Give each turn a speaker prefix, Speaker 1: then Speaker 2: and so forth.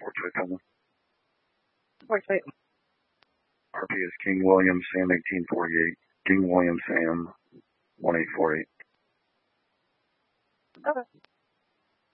Speaker 1: Fort Choy Penland.
Speaker 2: Fort Choy.
Speaker 1: RP is King William Sam 1848. King William Sam 1848.
Speaker 2: Okay.